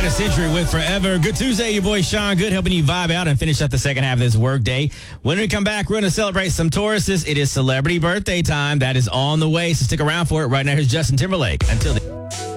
a century with Forever. Good Tuesday, your boy Sean Good helping you vibe out and finish up the second half of this work day. When we come back, we're going to celebrate some Tauruses. It is celebrity birthday time. That is on the way, so stick around for it. Right now, here's Justin Timberlake. Until the